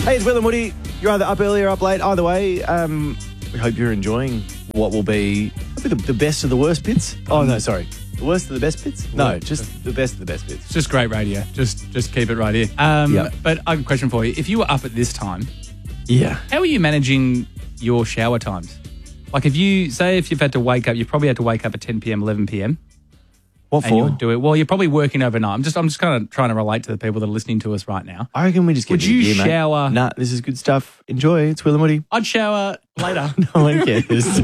Hey, it's Will and Woody. You're either up early or up late. Either way, we hope you're enjoying what will be the best of the worst bits. Oh, no, sorry. The worst of the best bits? No, just the best of the best bits. It's just great radio. Just keep it right here. Yep. But I have a question for you. If you were up at this time, Yeah. how are you managing your shower times? Like if you've had to wake up, you probably had to wake up at 10 p.m, 11 p.m. What And you for? would do it. Well, you're probably working overnight. I'm just kind of trying to relate to the people that are listening to us right now. I reckon we just get Would you beer, mate. shower? Nah, this is good stuff. Enjoy. It's Will and Woody. I'd shower later. No one cares.